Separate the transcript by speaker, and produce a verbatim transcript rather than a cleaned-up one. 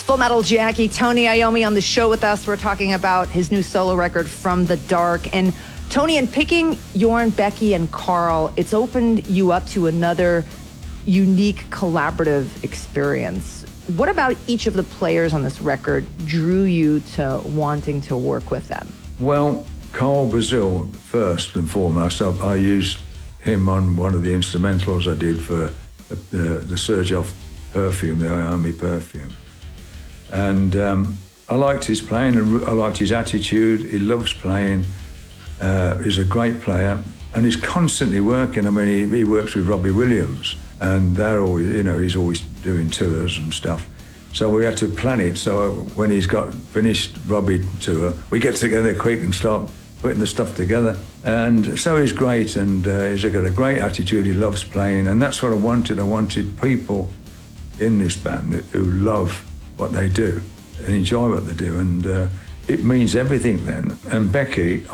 Speaker 1: Full Metal Jackie, Tony Iommi on the show with us. We're talking about his new solo record, From the Dark. And Tony, in picking Jorn, Becky, and Carl, it's opened you up to another unique collaborative experience. What about each of the players on this record drew you to wanting to work with them?
Speaker 2: Well, Carl Brazil, first and foremost, I, I used him on one of the instrumentals I did for the, the, the Serjoff perfume, the Iommi perfume. And um, I liked his playing, and I liked his attitude. He loves playing. Uh, he's a great player, and he's constantly working. I mean, he, he works with Robbie Williams, and they're always, you know, he's always doing tours and stuff. So we had to plan it. So when he's got finished Robbie tour, we get together quick and start putting the stuff together. And so he's great, and uh, he's got a great attitude. He loves playing, and that's what I wanted. I wanted people in this band who love what they do and enjoy what they do, and uh, it means everything then. And Becky,